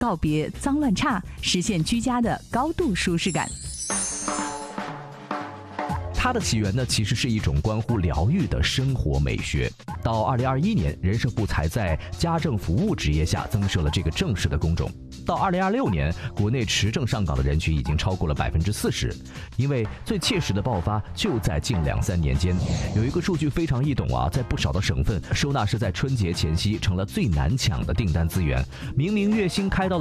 告别脏乱差，实现居家的高度舒适感。 它的起源呢，其实是一种关乎疗愈的生活美学。到2021年，人社部才在家政服务职业下增设了这个正式的工种。到2026年，国内持证上岗的人群已经超过了40%。因为最切实的爆发就在近2-3年间。有一个数据非常易懂啊，在不少的省份，收纳师在春节前夕成了最难抢的订单资源。明明月薪开到了